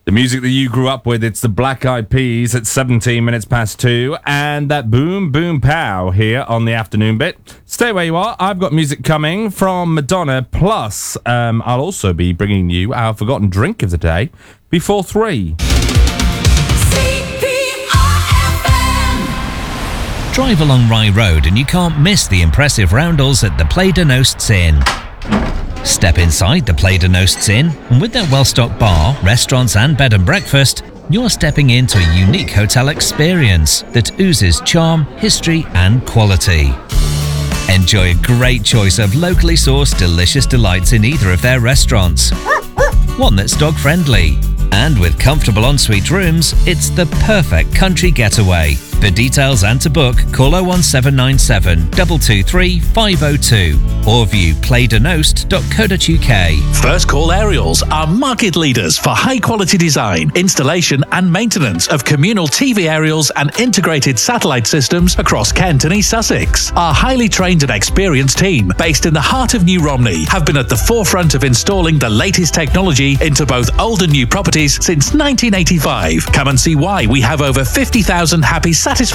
The music that you grew up with, it's the Black Eyed Peas at 17 minutes past 2, and that Boom Boom Pow here on the afternoon bit. Stay where you are. I've got music coming from Madonna, plus I'll also be bringing you our forgotten drink of the day before 3. Drive along Rye Road and you can't miss the impressive roundels at the Play de Nosts Inn. Step inside the Play de Nosts Inn, and with their well-stocked bar, restaurants and bed and breakfast, you're stepping into a unique hotel experience that oozes charm, history and quality. Enjoy a great choice of locally sourced delicious delights in either of their restaurants. One that's dog-friendly. And with comfortable ensuite rooms, it's the perfect country getaway. For details and to book, call 01797 223 502 or view playdenost.co.uk. First Call Aerials are market leaders for high-quality design, installation and maintenance of communal TV aerials and integrated satellite systems across Kent and East Sussex. Our highly trained and experienced team, based in the heart of New Romney, have been at the forefront of installing the latest technology into both old and new properties since 1985. Come and see why we have over 50,000 happy, satisfied